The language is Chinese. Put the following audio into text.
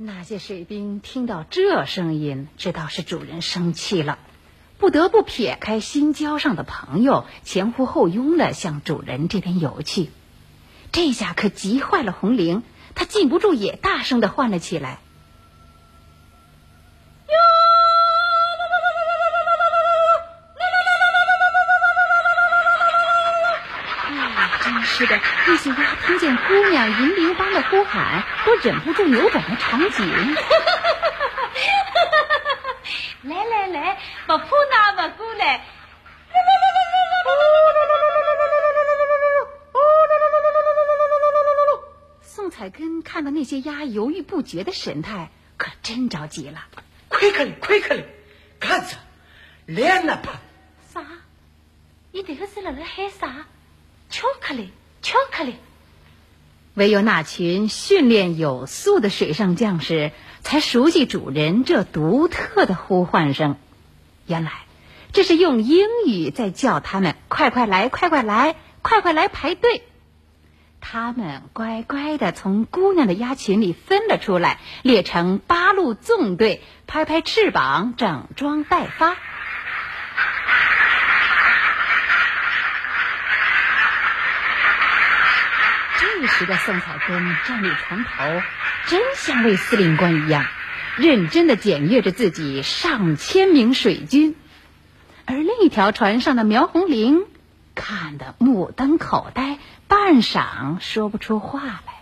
那些水兵听到这声音，知道是主人生气了，不得不撇开新交上的朋友，前呼后拥地向主人这边游去。这下可急坏了红绫，他禁不住也大声地唤了起来。真是的，那些鸭听见姑娘银铃般的呼喊，都忍不住扭转了场景。 来来来，不怕那么过来。 宋彩根看到那些鸭犹豫不决的神态，可真着急了。 快看嘞，看着，来那吧。 啥？你这个是在喊啥？巧克力。 唯有那群训练有素的水上将士才熟悉主人这独特的呼唤声。原来这是用英语在叫他们快快来排队。他们乖乖地从姑娘的鸭群里分了出来，列成8路纵队，拍拍翅膀，整装待发。这时的宋彩根站立船头，真像位司令官一样，认真地检阅着自己上千名水军。而另一条船上的苗红绫看得目瞪口呆，半晌说不出话来。